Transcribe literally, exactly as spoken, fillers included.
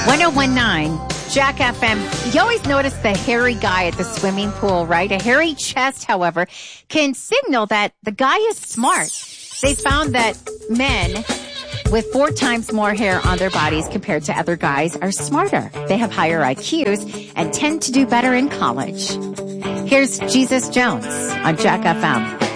ten nineteen Jack F M. You always notice the hairy guy at the swimming pool, right? A hairy chest, however, can signal that the guy is smart. They found that men with four times more hair on their bodies compared to other guys are smarter. They have higher I Qs and tend to do better in college. Here's Jesus Jones on Jack F M.